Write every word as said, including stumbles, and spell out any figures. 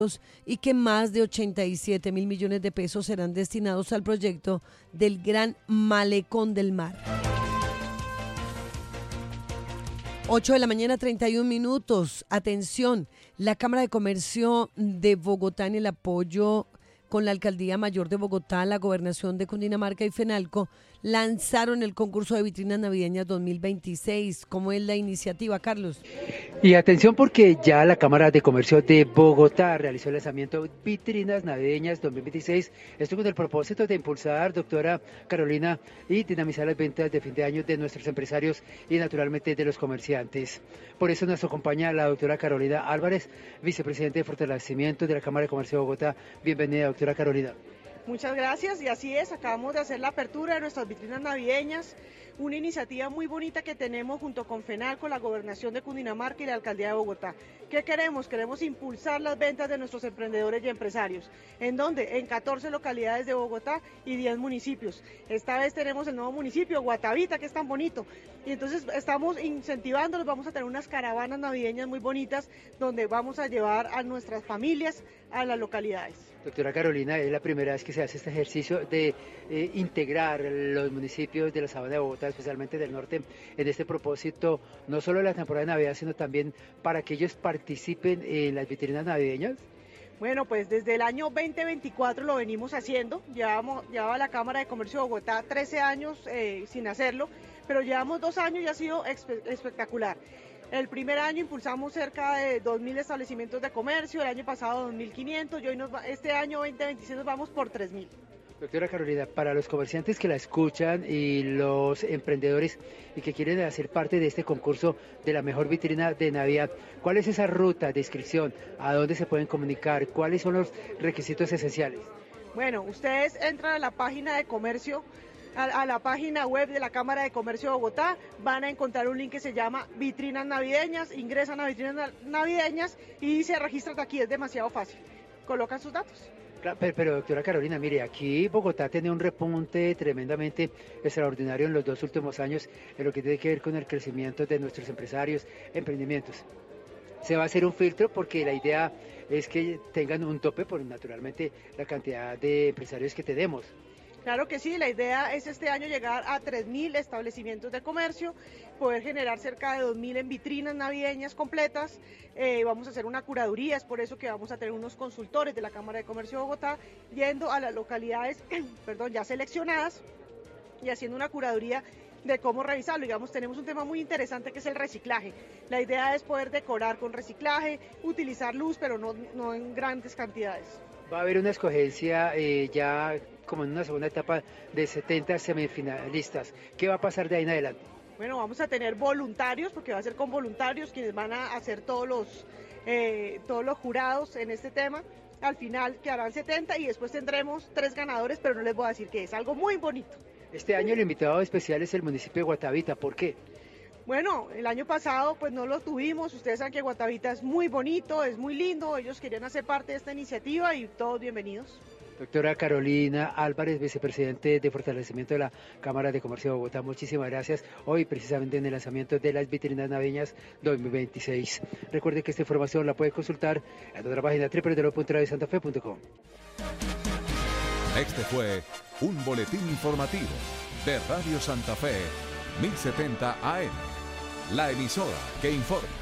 y que más de ochenta y siete mil millones de pesos serán destinados al proyecto del Gran Malecón del Mar. ocho de la mañana, treinta y un minutos. Atención, la Cámara de Comercio de Bogotá, en el apoyo con la Alcaldía Mayor de Bogotá, la Gobernación de Cundinamarca y FENALCO, lanzaron el concurso de vitrinas navideñas dos mil veintiséis. ¿Cómo es la iniciativa, Carlos? Y atención, porque ya la Cámara de Comercio de Bogotá realizó el lanzamiento de Vitrinas Navideñas dos mil veintiséis. Esto con el propósito de impulsar, doctora Carolina, y dinamizar las ventas de fin de año de nuestros empresarios y naturalmente de los comerciantes. Por eso nos acompaña la doctora Carolina Álvarez, vicepresidente de fortalecimiento de la Cámara de Comercio de Bogotá. Bienvenida, doctora Carolina. Muchas gracias, y así es, acabamos de hacer la apertura de nuestras vitrinas navideñas, una iniciativa muy bonita que tenemos junto con FENALCO, la Gobernación de Cundinamarca y la Alcaldía de Bogotá. ¿Qué queremos? Queremos impulsar las ventas de nuestros emprendedores y empresarios. ¿En dónde? En catorce localidades de Bogotá y diez municipios. Esta vez tenemos el nuevo municipio, Guatavita, que es tan bonito. Y entonces estamos incentivándolos, vamos a tener unas caravanas navideñas muy bonitas donde vamos a llevar a nuestras familias a las localidades. Doctora Carolina, es la primera vez que se hace este ejercicio de eh, integrar los municipios de la Sabana de Bogotá, especialmente del norte, en este propósito, no solo de la temporada de Navidad, sino también para que ellos participen en las vitrinas navideñas. Bueno, pues desde el año veinte veinticuatro lo venimos haciendo, llevamos, llevaba la Cámara de Comercio de Bogotá trece años eh, sin hacerlo, pero llevamos dos años y ha sido espectacular. El primer año impulsamos cerca de dos mil establecimientos de comercio, el año pasado dos mil quinientos y hoy nos va, este año veinte veintiséis nos vamos por tres mil. Doctora Carolina, para los comerciantes que la escuchan y los emprendedores y que quieren hacer parte de este concurso de la mejor vitrina de Navidad, ¿cuál es esa ruta de inscripción? ¿A dónde se pueden comunicar? ¿Cuáles son los requisitos esenciales? Bueno, ustedes entran a la página de comercio, a, a la página web de la Cámara de Comercio de Bogotá, van a encontrar un link que se llama Vitrinas Navideñas, ingresan a Vitrinas Navideñas y se registran aquí, es demasiado fácil, colocan sus datos. Pero, pero doctora Carolina, mire, aquí Bogotá tiene un repunte tremendamente extraordinario en los dos últimos años en lo que tiene que ver con el crecimiento de nuestros empresarios, emprendimientos. Se va a hacer un filtro porque la idea es que tengan un tope por naturalmente la cantidad de empresarios que tenemos. Claro que sí, la idea es este año llegar a tres mil establecimientos de comercio, poder generar cerca de dos mil en vitrinas navideñas completas. Eh, vamos a hacer una curaduría, es por eso que vamos a tener unos consultores de la Cámara de Comercio de Bogotá yendo a las localidades perdón, ya seleccionadas y haciendo una curaduría de cómo revisarlo. Digamos, tenemos un tema muy interesante que es el reciclaje. La idea es poder decorar con reciclaje, utilizar luz, pero no, no en grandes cantidades. Va a haber una escogencia eh, ya como en una segunda etapa de setenta semifinalistas. ¿Qué va a pasar de ahí en adelante? Bueno, vamos a tener voluntarios, porque va a ser con voluntarios quienes van a hacer todos los, eh, todos los jurados en este tema. Al final quedarán setenta y después tendremos tres ganadores, pero no les voy a decir qué es, algo muy bonito. Este año el invitado especial es el municipio de Guatavita, ¿por qué? Bueno, el año pasado pues no lo tuvimos, ustedes saben que Guatavita es muy bonito, es muy lindo, ellos querían hacer parte de esta iniciativa y todos bienvenidos. Doctora Carolina Álvarez, vicepresidente de fortalecimiento de la Cámara de Comercio de Bogotá, muchísimas gracias. Hoy precisamente en el lanzamiento de las vitrinas navideñas dos mil veintiséis. Recuerde que esta información la puede consultar en nuestra página doble u doble u doble u punto radio santa fe punto com. Este fue un boletín informativo de Radio Santa Fe, mil setenta A M, la emisora que informa.